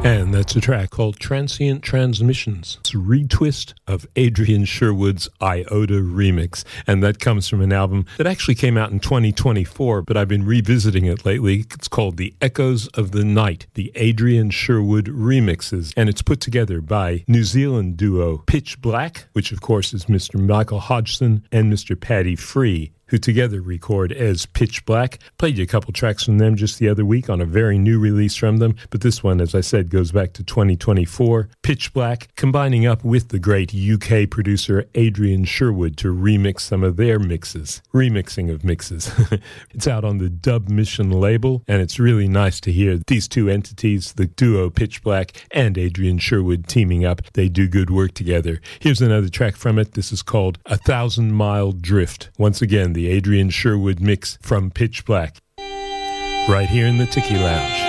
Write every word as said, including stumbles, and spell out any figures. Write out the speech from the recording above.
And that's a track called Transient Transmissions. It's a retwist of Adrian Sherwood's Iota remix. And that comes from an album that actually came out in twenty twenty-four, but I've been revisiting it lately. It's called The Echoes of the Night, the Adrian Sherwood remixes. And it's put together by New Zealand duo Pitch Black, which of course is Mister Michael Hodgson and Mister Paddy Free, who together record as Pitch Black. Played you a couple tracks from them just the other week on a very new release from them, but this one, as I said, goes back to twenty twenty-four. Pitch Black combining up with the great U K producer Adrian Sherwood to remix some of their mixes. Remixing of mixes. It's out on the Dub Mission label, and it's really nice to hear these two entities, the duo Pitch Black and Adrian Sherwood, teaming up. They do good work together. Here's another track from it. This is called A Thousand Mile Drift. Once again, the Adrian Sherwood mix from Pitch Black, right here in the Tiki Lounge.